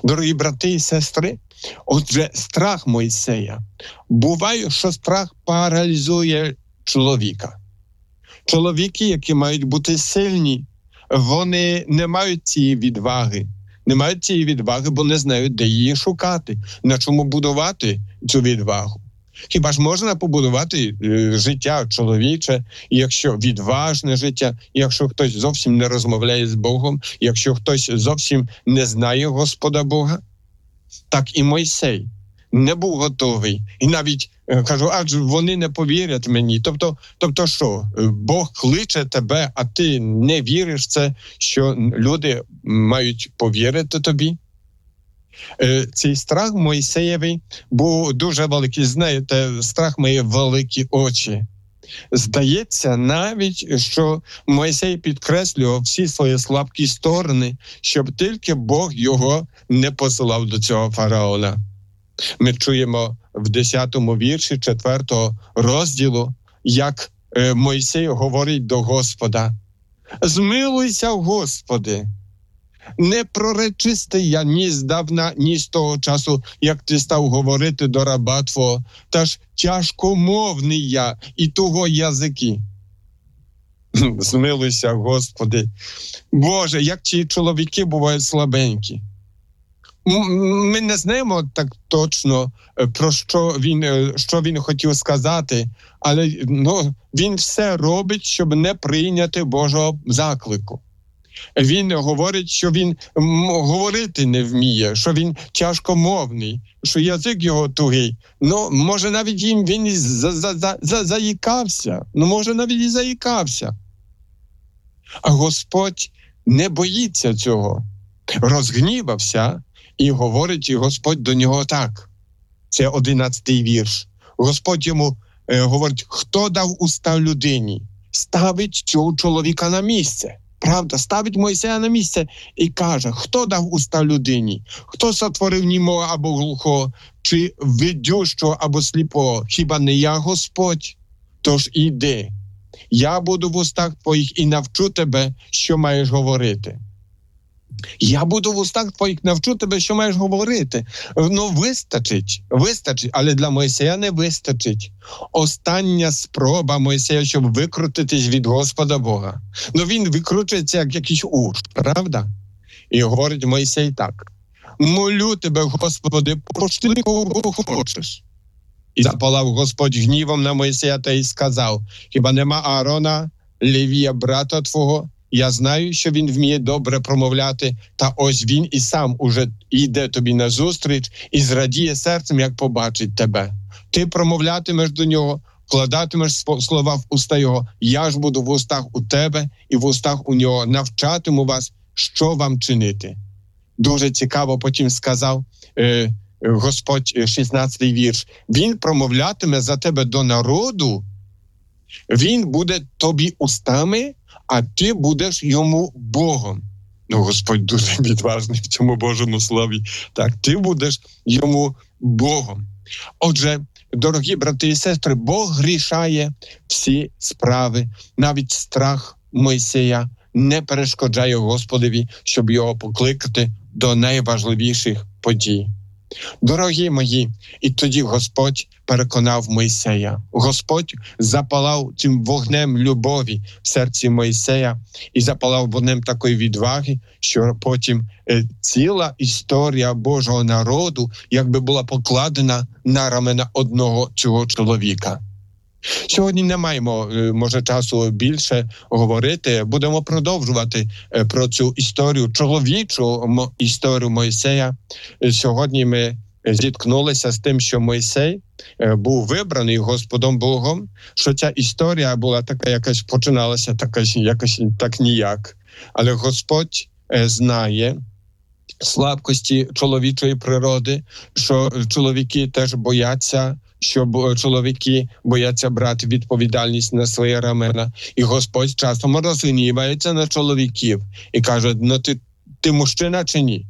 Дорогі брати і сестри, отже, страх Мойсея. Буває, що страх паралізує чоловіка. Чоловіки, які мають бути сильні, вони не мають цієї відваги. Не мають цієї відваги, бо не знають, де її шукати, на чому будувати цю відвагу. Хіба ж можна побудувати життя чоловіче, якщо відважне життя, якщо хтось зовсім не розмовляє з Богом, якщо хтось зовсім не знає Господа Бога? Так і Мойсей не був готовий. І навіть кажу, адже вони не повірять мені. Тобто що? Бог кличе тебе, а ти не віриш в це, що люди мають повірити тобі? Цей страх Мойсеєвий був дуже великий. Знаєте, страх має великі очі. Здається навіть, що Мойсей підкреслював всі свої слабкі сторони, щоб тільки Бог його не посилав до цього фараона. Ми чуємо в 10-му вірші 4-го розділу, як Мойсей говорить до Господа: «Змилуйся, Господи, не проречистий я ні здавна, ні з того часу, як ти став говорити до раба твого, та ж тяжкомовний я і того язики». Змилуйся, Господи. Боже, як ці чоловіки бувають слабенькі. Ми не знаємо так точно, про що він хотів сказати, але він все робить, щоб не прийняти Божого заклику. Він говорить, що він говорити не вміє, що він тяжкомовний, що язик його тугий. Може навіть він і заїкався. Може навіть і заїкався. А Господь не боїться цього. Розгнівався і говорить і Господь до нього так. Це 11-й вірш. Господь йому говорить: хто дав уста людині? Ставить цього чоловіка на місце. Правда, ставить Мойсея на місце і каже: хто дав уста людині? Хто сотворив німого або глухого, чи видющого або сліпого? Хіба не я, Господь? Тож іди, я буду в устах твоїх і навчу тебе, що маєш говорити. Я буду в устах твоїх, навчу тебе, що маєш говорити. Вистачить, але для Мойсея не вистачить. Остання спроба Мойсея, щоб викрутитись від Господа Бога. Він викручується, як якийсь уж, правда? І говорить Мойсей так: молю тебе, Господи, пошли кого хочеш. І запалав Господь гнівом на Мойсея та й сказав: хіба нема Аарона, Левія, брата твого? Я знаю, що він вміє добре промовляти, та ось він і сам уже йде тобі назустріч і зрадіє серцем, як побачить тебе. Ти промовлятимеш до нього, вкладатимеш слова в уста його, я ж буду в устах у тебе і в устах у нього, навчатиму вас, що вам чинити. Дуже цікаво потім сказав Господь, 16-й вірш: він промовлятиме за тебе до народу, він буде тобі устами, а ти будеш йому Богом. Господь дуже відважний в цьому Божому слові. Так, ти будеш йому Богом. Отже, дорогі брати і сестри, Бог рішає всі справи. Навіть страх Мойсея не перешкоджає Господові, щоб його покликати до найважливіших подій. Дорогі мої, і тоді Господь переконав Мойсея. Господь запалав цим вогнем любові в серці Мойсея і запалав вогнем такої відваги, що потім ціла історія Божого народу якби була покладена на рамена одного цього чоловіка. Сьогодні не маємо, може, часу більше говорити. Будемо продовжувати про цю історію, чоловічу історію Мойсея. Сьогодні ми зіткнулися з тим, що Мойсей був вибраний Господом Богом, що ця історія була така, якась починалася якось так ніяк. Але Господь знає слабкості чоловічої природи, що чоловіки теж бояться, що чоловіки бояться брати відповідальність на свої рамена. І Господь часом розгнівається на чоловіків і каже: ти мужчина чи ні?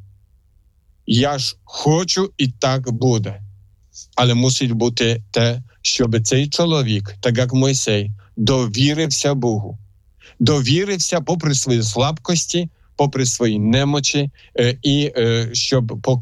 Я ж хочу, і так буде. Але мусить бути те, щоб цей чоловік, так як Мойсей, довірився Богу. Довірився попри свої слабкості, попри свої немочі, і щоб